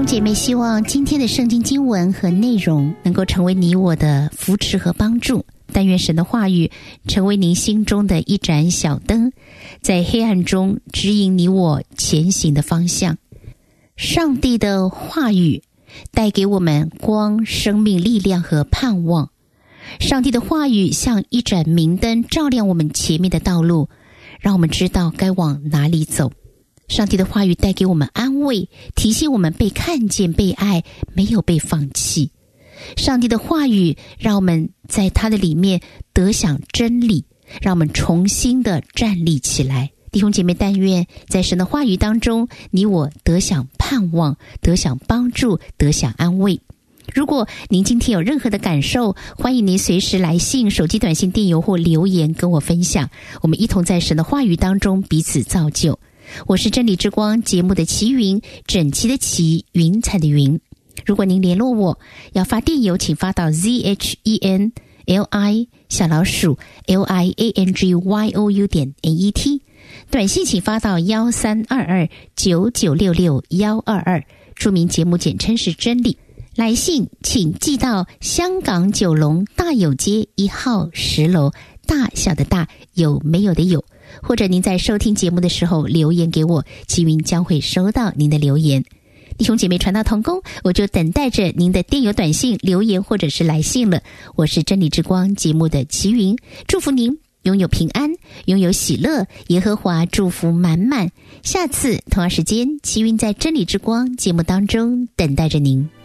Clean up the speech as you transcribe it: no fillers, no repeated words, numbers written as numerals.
姐妹，希望今天的圣经经文和内容能够成为你我的扶持和帮助。但愿神的话语成为您心中的一盏小灯，在黑暗中指引你我前行的方向。上帝的话语带给我们光、生命、力量和盼望。上帝的话语像一盏明灯，照亮我们前面的道路，让我们知道该往哪里走。上帝的话语带给我们安慰，提醒我们被看见、被爱，没有被放弃。上帝的话语让我们在他的里面得享真理，让我们重新的站立起来。弟兄姐妹，但愿在神的话语当中，你我得享盼望，得享帮助，得享安慰。如果您今天有任何的感受，欢迎您随时来信、手机短信、电邮或留言跟我分享，我们一同在神的话语当中彼此造就。我是真理之光节目的齐云，整齐的齐，云彩的云。如果您联络我，要发电邮，请发到 ZHENLI_LIANGYOU.net， 短信请发到132299662122，注明节目简称是真理。来信请寄到香港九龙大有街1号10楼，大小的大，有没有的有。或者您在收听节目的时候留言给我，齐云将会收到您的留言。弟兄姐妹，传道同工，我就等待着您的电邮、短信、留言或者是来信了。我是真理之光节目的齐云，祝福您拥有平安，拥有喜乐，耶和华祝福满满。下次同样时间，齐云在真理之光节目当中等待着您。